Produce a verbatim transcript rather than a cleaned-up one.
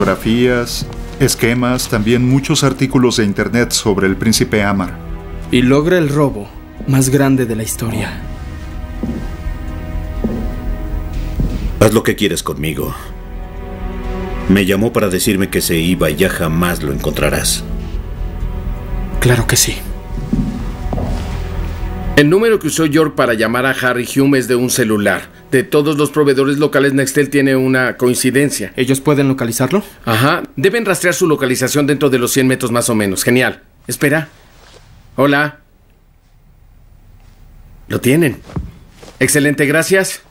Fotografías, esquemas, también muchos artículos de internet sobre el príncipe Amar. Y logra el robo más grande de la historia. Haz lo que quieres conmigo. Me llamó para decirme que se iba y ya jamás lo encontrarás. Claro que sí. El número que usó York para llamar a Harry Hume es de un celular. De todos los proveedores locales, Nextel tiene una coincidencia. ¿Ellos pueden localizarlo? Ajá. Deben rastrear su localización dentro de los cien metros más o menos. Genial. Espera. Hola. Lo tienen. Excelente, gracias.